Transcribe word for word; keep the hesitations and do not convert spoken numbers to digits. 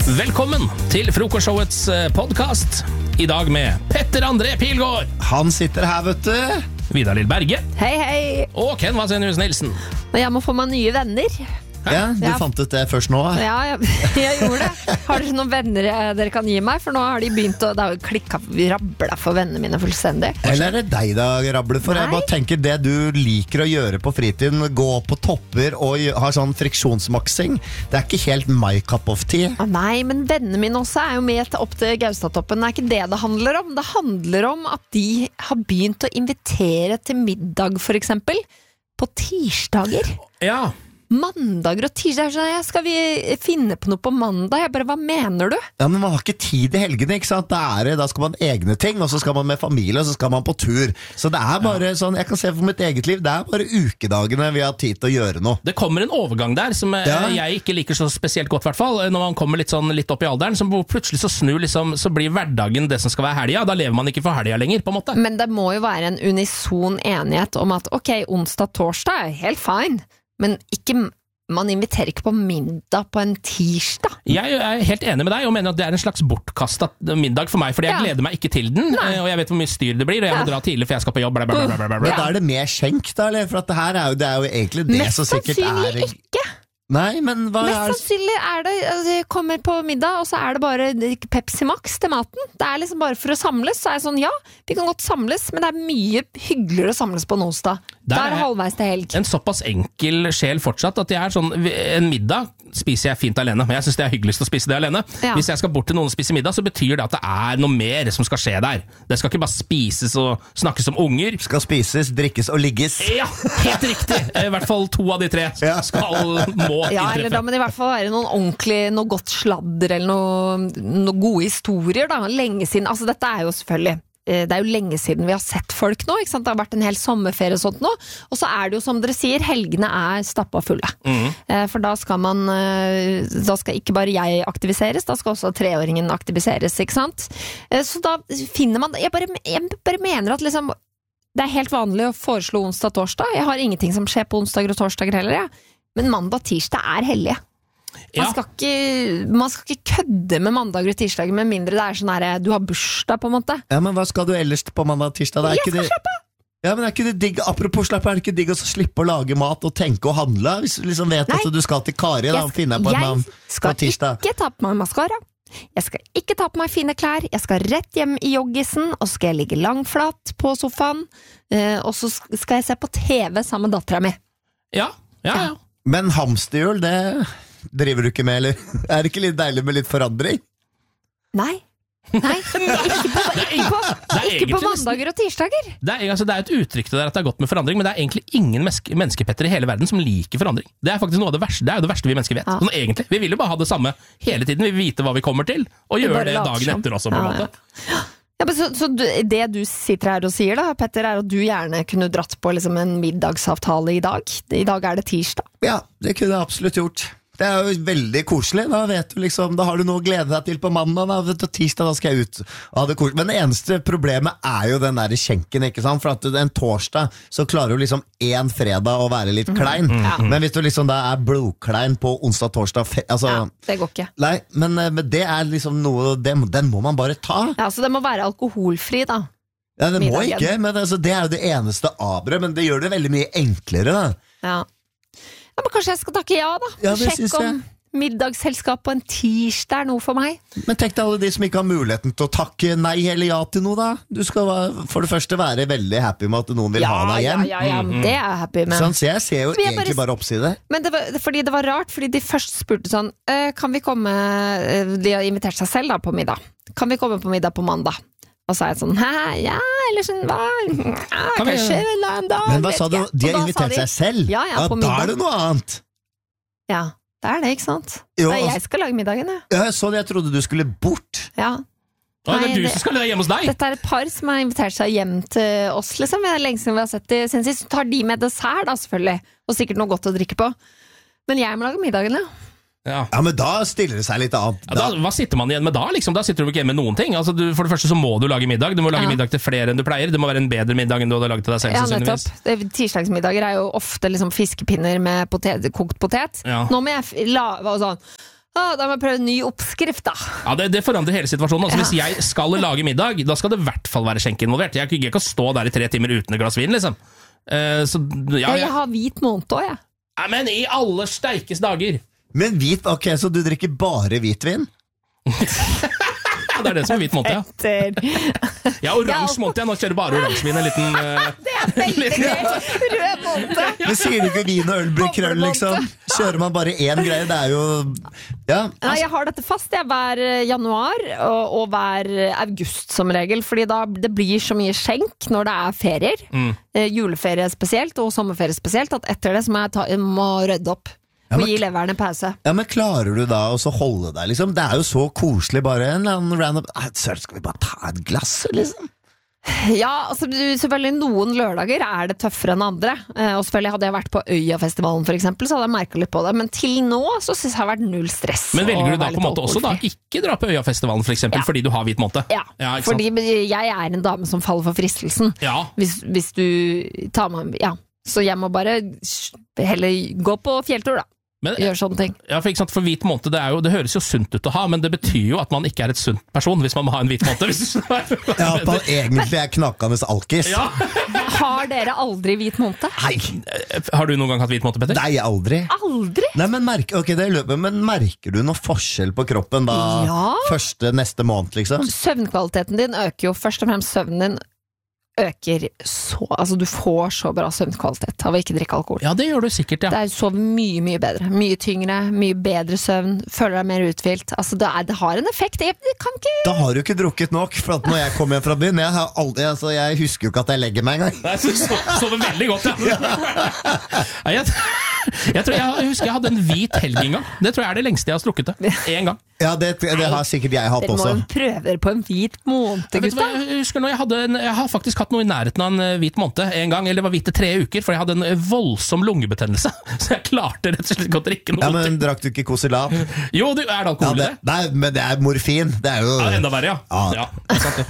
Velkommen til Frokostshowets podcast. I dag med Petter André Pilgaard. Han sitter her, vet du. Vidar Lill Berge. Hei, hei. Og Ken Vasenius Nilsen. Og jeg må få meg nye venner. Ja, du Ja. fant ut det først nå. Ja, jeg, jeg gjorde det. Har dere noen venner eh, dere kan gi meg? For nå har de begynt å, det har jo klikket, rabla for vennene mine fullstendig. Eller er det deg da, Rable? For jeg Nei. bare tenker det du liker å gjøre på fritiden, gå på topper og gjø- ha sånn friksjonsmaksing, det er ikke helt my cup of tea. Ah, nei, men vennene mine også er jo med til- opp til Gaustatoppen. Det er ikke det det handler om. Det handler om at de har begynt å invitere til middag, for eksempel, på tirsdager. Ja. Mandager og tirsdager. Så jeg, skal vi finne på noe på mandag? Jeg bare, hva mener du? Ja, men man har ikke tid i helgene, ikke sant? Da, er det, da skal man egne ting, og så skal man med familie, og så skal man på tur. Så det er bare sånn, jeg kan se for mitt eget liv, det er bare ukedagene vi har tid til å gjøre noe. Det kommer en overgang der som eh, Ja. jeg ikke liker så spesielt godt, hvert fall. Når man kommer litt, sånn, litt opp i alderen, så plutselig så snur liksom, så blir hverdagen det som skal være helga. Da lever man ikke for helga lenger, på en måte. Men det må jo være en unison enighet om at ok, onsdag-torsdag er helt fine, men ikke, man inviterer ikke på middag på en tirsdag. Jeg er helt enig med deg og mener at det er en slags bortkastet middag for meg, fordi jeg Ja. gleder meg ikke til den, Nei. eh, og jeg vet hvor mye styr det blir, og jeg må Ja. dra tidlig for jeg skal på jobb, bla, bla, bla, bla, bla, Men bla. da er det mer skjenk da, eller? For at det her er jo, det er jo egentlig det Mest som sikkert sannsynlig er... ikke. Nei, men hva Mest er... sannsynlig er det, altså, jeg kommer på middag, og så er det bare Pepsi Max til maten. Det er liksom bare for å samles, så er jeg sånn, ja, vi kan godt samles, men det er mye hyggeligere å samles på en onsdag. Der Da er det er- halvveis til helg. En såpass enkel sjel fortsatt at jeg er sånn, en middag spiser jeg fint alene, men jeg synes det er hyggeligst å spise det alene. Ja. Hvis jeg skal bort til noen og spise middag, så betyr det at det er noe mer som skal skje der. Det skal ikke bare spises og snakkes om unger. Skal spises, drikkes og ligges. Ja, helt riktig! I hvert fall to av de tre Ja. skal, må Ja, eller da inntreffe. må det i hvert fall være noen ordentlig, noe godt sladder eller noe, noe gode historier da, lenge siden, altså dette er jo selvfølgelig eh, det er jo lenge siden vi har sett folk nå, ikke sant? Det har vært en hel sommerferie og sånt nå, og så er det jo som dere sier, helgene er stappa fulle. Mhm. Eh, For da skal man, eh, da skal ikke bare jeg aktiviseres, da skal også treåringen aktiviseres, ikke sant? Eh, Så da finner man, jeg bare, jeg bare mener at liksom, det er helt vanlig å foreslå onsdag-torsdag, jeg har ingenting som skjer på onsdager og torsdager heller, ja. Men mandag-tirsdag er hellige. Man, Ja. skal ikke, man skal ikke kødde med mandager og tirsdager med mindre det er sånn her, du har bursdag på en måte. Ja, men hva skal du ellers på mandag og tirsdag? Det er Jeg ikke skal det... slappe av! Ja, men er ikke det digg, apropos slappe, er det ikke digg å slippe å lage mat og tenke og handle? Hvis du liksom vet Nei. at du skal til Kari, da Jeg, finner jeg på et navn jeg skal på tirsdag. ikke ta på meg maskara. Jeg skal ikke ta på meg fine klær. Jeg skal rett hjem i joggisen, og så skal jeg ligge langflat på sofaen, eh, og så skal jeg se på T V sammen med datteren min. Ja, ja, ja. Men hamsterhjul, det driver du ikke med, eller? Er det ikke litt deilig med litt forandring? Nei. Nei, ikke på, ikke på, det er ikke på egentlig nesten- mandager og tirsdager. Det er, altså, det er et uttrykk til det der at det er godt med forandring, men det er egentlig ingen meske, menneskepetter i hele verden som liker forandring. Det er faktisk noe av det verste, det er jo det verste vi mennesker vet. Ja. Sånn, egentlig, vi vil jo bare ha det samme hele tiden, vi vil vite hva vi kommer til, og gjøre bare det later dagen som. etter også, på en Ja, måte. Ja, men så, så du, det du sitter her og sier da, Petter, er at du gjerne kunne dratt på liksom en middagsavtale i dag. I dag er det tirsdag. Ja, det kunne jeg absolutt gjort. Det er jo veldig koselig. Da vet du liksom, da har du noe å glede deg til på mandag. Da vet du, tirsdag da skal jeg ut og ha det koselig. Men det eneste problemet er jo den der skjenken, ikke sant? For at en torsdag så klarer du liksom en fredag å være litt klein. Ja. Men hvis du liksom da er blodklein på onsdag, torsdag, fe- altså... Ja, det går ikke. Nei, men, eh, men det er liksom noe, det, den må man bare ta. Ja, så det må være alkoholfri da. Ja, det må Middagen. ikke, men altså, det er jo det eneste avre, men det gjør det veldig mye enklere da. Ja. Ja, men kanskje jeg skal takke ja da. Ja, det Sjekk synes om jeg. middagsselskap på en tirsdag er noe for meg. Men tenk deg alle de som ikke har muligheten til å takke nei eller ja til noe da. Du skal va- for det første være veldig happy med at noen vil ha deg hjem. ja, ja, ja, men det er jeg happy med. Sånn, så jeg ser jo Men jeg egentlig bare- bare oppside. Men det var, fordi det var rart, fordi de først spurte sånn, «Øh, kan vi komme, øh, de har invitert seg selv da på middag. Kan vi komme på middag på mandag? Og så er jeg sånn, hæ, ja, eller sånn, hva? Ja, Kan vi- kanskje en annen dag, Men hva vet sa du? ikke. De Og har da sa invitert de- seg selv? Ja, ja, på da middag. er det noe annet. Ja, det er det, ikke sant? Jo, Nei, altså- jeg skal lage middagen, ja. Ja, jeg så det, jeg trodde du skulle bort. Ja. Å, det er Nei, du det- som skal være hjemme hos deg! Dette er et par som har invitert seg hjem til oss, liksom. Det er lenge siden vi har sett det siden sist. Så tar de med dessert, da, selvfølgelig. Og sikkert noe godt å drikke på. Men jeg må lage middagen, ja. Ja. Ja, men da stiller det seg litt annet. Ja, da, hva sitter man igjen med da? Liksom? Da sitter du ikke igjen med noen ting. Altså, du, for det første så må du lage middag. Du må lage Ja. middag til flere enn du pleier. Det må være en bedre middag enn du hadde laget til deg selv. Ja, sannsynligvis. nettopp. Det- Tirsdagsmiddager er jo ofte liksom fiskepinner med potet, kokt potet. Ja. Nå må jeg f- lage og sånn Ah, da må jeg prøve en ny oppskrift da. Ja, det, det forandrer hele situasjonen. Altså, Ja. Hvis jeg skal lage middag, da skal det i hvert fall være skjenk involvert. Jeg kan ikke stå der i tre timer uten et glass vin, liksom. Uh, så, ja, Ja, jeg, jeg har hvit måned også, jeg. ja, men i alle steikes dager! Men hvit, ok, så du drikker bare hvitvin? Ja, det er det som er hvit måned, ja. Etter. Ja, oransje måned, ja. Nå kjører bare oransjevin. En liten uh, Det er veldig gøy. Rød måned. Men sier du ikke vin og øl blir krøll, liksom? Kjører man bare én greie, det er jo ja. Nei, jeg har dette fast jeg, hver januar og, og hver august som regel, fordi da det blir så mye skjenk når det er ferier, mm. eh, juleferie spesielt og sommerferie spesielt, at etter det så må jeg, ta, jeg må rydde opp Ja, og men- gi leveren en pause. Ja, men klarer du da å så holde deg, liksom? Det er jo så koselig, bare en eller annen random «Ah, Søren, skal vi bare ta et glass, liksom? Ja, altså du, selvfølgelig noen lørdager er det tøffere enn andre, eh, og selvfølgelig hadde jeg vært på Øyafestivalen for eksempel, så hadde jeg merket litt på det, men til nå så synes jeg det har vært null stress. Men velger å du da være på en litt måte også da alkoholfri. ikke dra på Øyafestivalen, for eksempel, Ja. fordi du har hvit måned? Ja, Ja, ikke sant? fordi jeg er en dame som faller for fristelsen. Ja, Hvis, hvis du tar meg, ja. Så jeg må bare heller gå på fjelltur da, men, gjør sånne ting. ja for, ikke sant, for hvit måned, det, er jo, det høres jo sunt ut å ha, men det betyr jo at man ikke er et sunt person hvis man må ha en hvit måned. Hvis du Ja, at man egentlig er knakkende alkis. ja. Har dere aldri hvit måned? Nei, Har du noen gang hatt hvit måned, Petter? nei, aldri. Aldri? Nei, men, merker, ok, det er løpet, men merker du noe forskjell på kroppen da Ja. første neste måned, liksom? Søvnkvaliteten din øker jo, først og fremst søvnen din øker så, altså du får så bra søvnkvalitet av å ikke drikke alkohol. Ja, det gjør du sikkert, ja. Det er så mye, mye bedre. Mye tyngre, mye bedre søvn, føler deg mer uthvilt. Altså det, er, det har en effekt. Jeg, jeg kan ikke... Da har du ikke drukket nok, for at når jeg kommer hjem fra byen, jeg, har aldri, altså, jeg husker jo ikke at jeg legger meg engang. Nei, så, så, sover veldig godt, ja. Nei, jeg, jeg, tror, jeg husker jeg hadde en hvit helg en gang. Det tror jeg er det lengste jeg har strukket det. En gang. Ja, det, det har sikkert jeg hatt Dere må også. jo prøve dere på en hvit måned, Jeg, vet du hva, gutta. jeg husker nå, jeg, hadde en, jeg har faktisk hatt noe i nærheten av en eh, hvit måned en gang, eller det var hvit i tre uker, for jeg hadde en eh, voldsom lungebetennelse. Så jeg klarte rett og slett ikke å drikke noe. Ja, men drakk du ikke Koselat? Jo, det er det Ja, alkohol i det, det? nei, men det er morfin. Det er jo Ja, enda verre, ja. Ja. ja det er sant, det.